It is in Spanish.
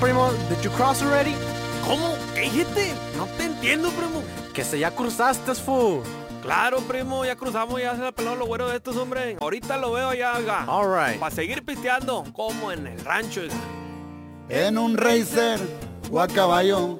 Primo, did you cross already? ¿Cómo? ¿Qué dijiste? No te entiendo, primo. Que se ya cruzaste, fool. Claro, primo, ya cruzamos, ya se la peló los güeros de estos, hombre. Ahorita lo veo allá, oiga. All right. Para seguir pisteando, como en el rancho, oiga. En un racer o a caballo,